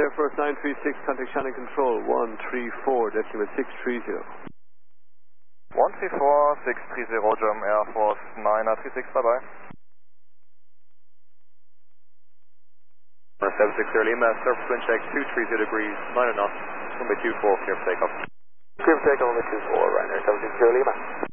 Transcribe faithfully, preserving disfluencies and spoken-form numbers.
Air Force nine three six, contact Shannon Control, one three four, decimal six three zero. one three four, six three zero, German Air Force nine three six, bye-bye. seven six zero Lima, surface wind check two three zero degrees, nine knots, runway two four, clear for takeoff. Clear for takeoff, runway two four, Ryanair seven six zero Lima.